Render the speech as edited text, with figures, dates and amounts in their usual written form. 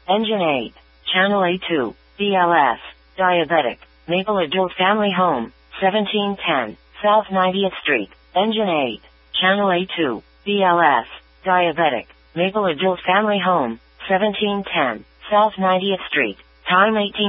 Engine 8. Channel A2. BLS. Diabetic. Maple Adult Family Home. 1710. South 90th Street. Engine 8. Channel A2. BLS. Diabetic. Maple Adult Family Home. 1710. South 90th Street. Time 18.